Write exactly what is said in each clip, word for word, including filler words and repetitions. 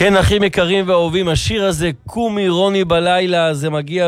כן, אחים יקרים ואהובים, השיר הזה, קומי רוני בלילה, זה מגיע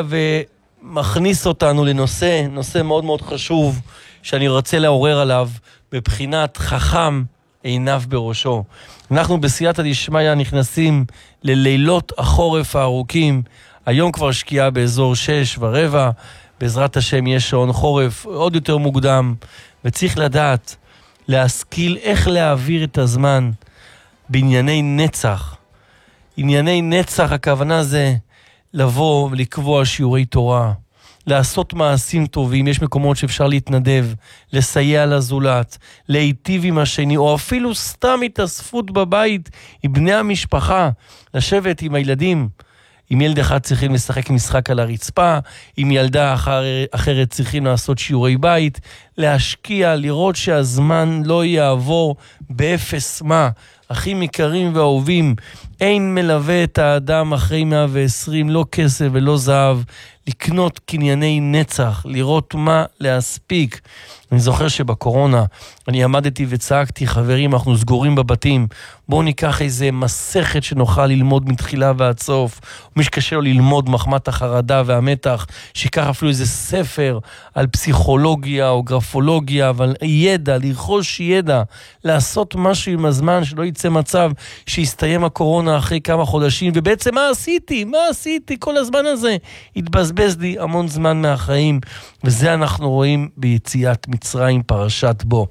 ומכניס אותנו לנושא, נושא מאוד מאוד חשוב, שאני רוצה לעורר עליו, בבחינת חכם עיניו בראשו. אנחנו בסייעתא דשמיא נכנסים ללילות החורף הארוכים, היום כבר שקיעה באזור שש ורבע, בעזרת השם יש שעון חורף עוד יותר מוקדם, וצריך לדעת, להשכיל איך להעביר את הזמן בענייני נצח. ענייני נצח, הכוונה זה לבוא ולקבוע שיעורי תורה, לעשות מעשים טובים, יש מקומות שאפשר להתנדב, לסייע לזולת, להיטיב עם השני, או אפילו סתם התאספות בבית עם בני המשפחה, לשבת עם הילדים. אם ילד אחד צריכים לשחק משחק על הרצפה, אם ילדה אחר, אחרת צריכים לעשות שיעורי בית, להשקיע, לראות שהזמן לא יעבור באפס מה. אחים יקרים ואהובים, אין מלווה את האדם אחרי מאה ועשרים, לא כסף ולא זהב, לקנות קנייני נצח, לראות מה להספיק. אני זוכר שבקורונה אני עמדתי וצעקתי, חברים, אנחנו סגורים בבתים, בואו ניקח איזה מסכת שנוכל ללמוד מתחילה ועד סוף, מי שקשה לו ללמוד מחמת החרדה והמתח, שיקח אפילו איזה ספר על פסיכולוגיה או גרפולוגיה, אבל ידע, לרכוש ידע, לעשות משהו עם הזמן, שלא יצא מצב שיסתיים הקורונה אחרי כמה חודשים, ובעצם מה עשיתי? מה עשיתי כל הזמן הזה? התבזבז לי המון זמן מהחיים, וזה אנחנו רואים ביציאת מצרים, פרשת בו.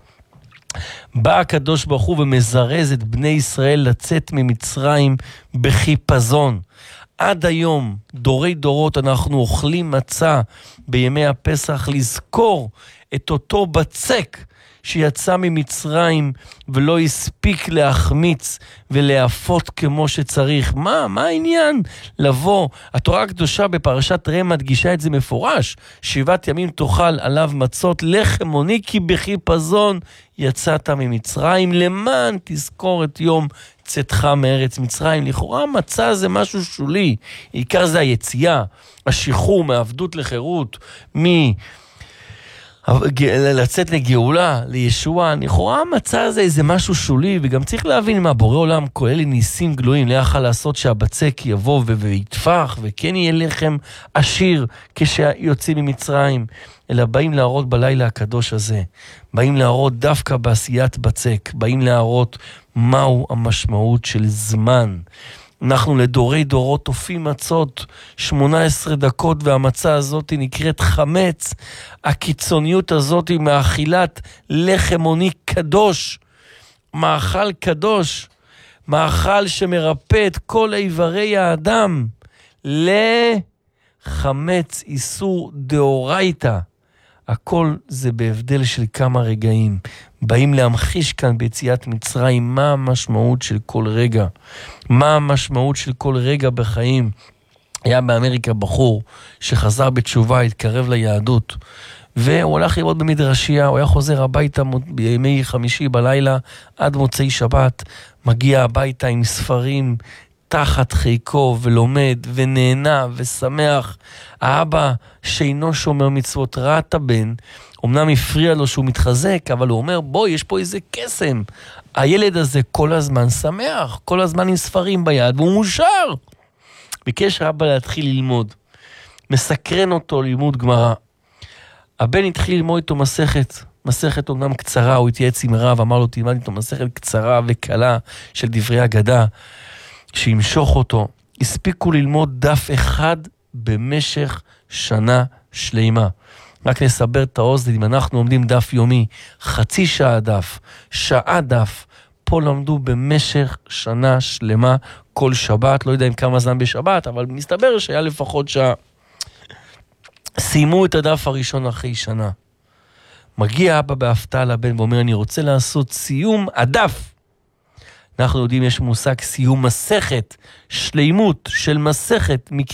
בא הקדוש ברוך הוא ומזרז את בני ישראל לצאת ממצרים בחיפזון. עד היום, דורי דורות, אנחנו אוכלים מצה בימי הפסח, לזכור את אותו בצק שיצא ממצרים ולא הספיק להחמיץ ולהפות כמו שצריך. מה? מה העניין? לבוא. התורה הקדושה בפרשת ראה מדגישה את זה מפורש. שבעת ימים תאכל עליו מצות לחם מוני, כי בחיפזון יצאת ממצרים, למען תזכור את יום צאתך מארץ מצרים. לכאורה מצה זה משהו שולי. עיקר זה היציאה, השחרור מעבדות לחירות, מ... לצאת לגאולה, לישוע. לכאורה המצא הזה איזה משהו שולי, וגם צריך להבין מה בורא עולם כולל ניסים גלויים, לא יכל לעשות שהבצק יבוא ויתפח, וכן יהיה לחם עשיר כשיוצאים ממצרים, אלא באים להראות בלילה הקדוש הזה, באים להראות דווקא בעשיית בצק, באים להראות מהו המשמעות של זמן. אנחנו לדורי דורות תופים מצות שמונה עשרה דקות, והמצה הזאת נקראת חמץ. הקיצוניות הזאת היא מאכילת לחם מוני קדוש, מאכל קדוש, מאכל שמרפא את כל איברי האדם, לחמץ איסור דאורייתא. הכל זה בהבדל של כמה רגעים. באים להמחיש כאן ביציאת מצרים מה המשמעות של כל רגע. מה המשמעות של כל רגע בחיים. היה באמריקה בחור שחזר בתשובה, התקרב ליהדות, והוא הלך לראות במדרשייה, הוא היה חוזר הביתה בימי חמישי בלילה עד מוצאי שבת, מגיע הביתה עם ספרים תחת חיקו ולומד ונהנה ושמח. האבא שאינו שומר מצוות ראה את הבן, אמנם הפריע לו שהוא מתחזק, אבל הוא אומר, בוא, יש פה איזה קסם. הילד הזה כל הזמן שמח, כל הזמן עם ספרים ביד, והוא מושר. ביקש האבא להתחיל ללמוד. מסקרן אותו לימוד גמרא. הבן התחיל ללמוד איתו מסכת, מסכת אומנם קצרה, הוא התייעץ עם רב, אמר לו, תלמד איתו מסכת קצרה וקלה של דברי אגדה, שימשוך אותו. הספיקו ללמוד דף אחד במשך שנה שלמה. רק נסבר את האוזן, אם אנחנו עומדים דף יומי, חצי שעה דף, שעה דף, פה למדו במשך שנה שלמה, כל שבת, לא יודע אם כמה זמן בשבת, אבל מסתבר שהיה לפחות שעה. סיימו את הדף הראשון אחרי שנה. מגיע אבא בהפתעה לבן ואומר, אני רוצה לעשות סיום הדף. אנחנו יודעים, יש מושג סיום מסכת, שלימות של מסכת,